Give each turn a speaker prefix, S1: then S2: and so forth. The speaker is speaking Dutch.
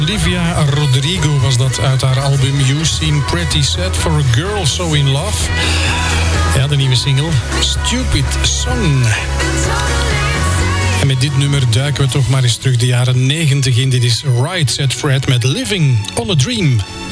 S1: Olivia Rodrigo was dat uit haar album You Seem Pretty Sad for a Girl So In Love. Ja, de nieuwe single Stupid Song. En met dit nummer duiken we toch maar eens terug de jaren 90 in. Dit is Right Said Fred met Living on a Dream.